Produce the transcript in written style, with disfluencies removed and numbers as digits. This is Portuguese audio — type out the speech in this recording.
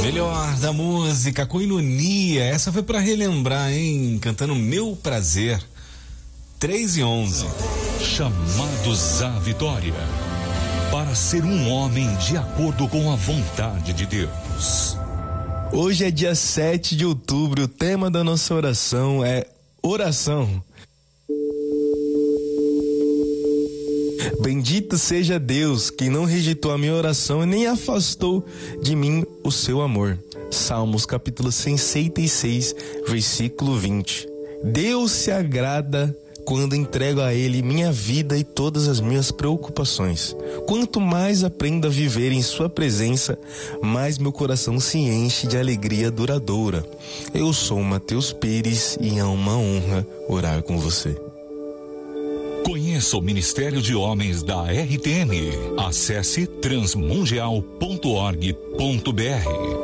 Melhor da música, Koinonia. Essa foi pra relembrar, hein? Cantando Meu Prazer. 3:11. Chamados à vitória. Para ser um homem de acordo com a vontade de Deus. Hoje é dia 7 de outubro. O tema da nossa oração é oração. Bendito seja Deus, que não rejeitou a minha oração e nem afastou de mim o seu amor. Salmos capítulo 106, versículo 20. Deus se agrada quando entrego a Ele minha vida e todas as minhas preocupações. Quanto mais aprendo a viver em Sua presença, mais meu coração se enche de alegria duradoura. Eu sou Matheus Pires e é uma honra orar com você. Conheça o Ministério de Homens da RTM. Acesse transmundial.org.br.